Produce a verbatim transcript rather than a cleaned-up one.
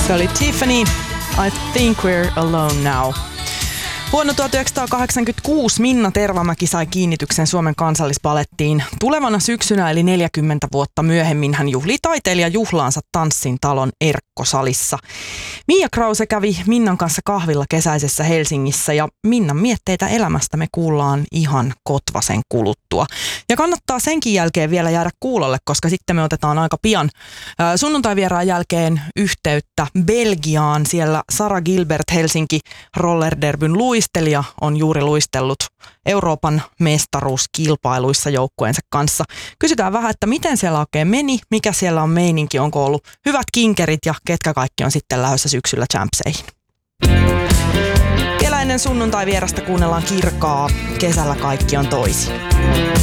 Se oli Tiffany, I Think We're Alone Now. Vuonna tuhatyhdeksänsataakahdeksankymmentäkuusi Minna Tervamäki sai kiinnityksen Suomen Kansallisbalettiin. Tulevana syksynä eli neljäkymmentä vuotta myöhemmin hän juhlii taiteilijajuhlaansa Tanssin talon Erkkosalissa. Mia Krause kävi Minnan kanssa kahvilla kesäisessä Helsingissä ja Minnan mietteitä elämästä me kuullaan ihan kotvasen kuluttua. Ja kannattaa senkin jälkeen vielä jäädä kuulolle, koska sitten me otetaan aika pian ää, sunnuntaivieraan jälkeen yhteyttä Belgiaan. Siellä Sara Gilbert Helsinki rollerderbyn luistelija on juuri luistellut Euroopan mestaruuskilpailuissa joukkueensa kanssa. Kysytään vähän, että miten siellä oikein meni, mikä siellä on meininki, onko ollut hyvät kinkerit ja ketkä kaikki on sitten lähdössä syksyllä champseihin. Vielä ennen sunnuntai vierasta kuunnellaan Kirkaa, kesällä kaikki on toisin.